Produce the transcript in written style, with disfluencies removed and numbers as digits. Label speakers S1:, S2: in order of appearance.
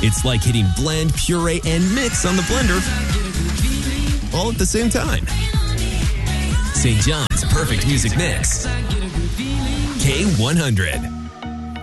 S1: It's like hitting blend, puree, and mix on the blender all at the same time. St. John's Perfect Music Mix. K100.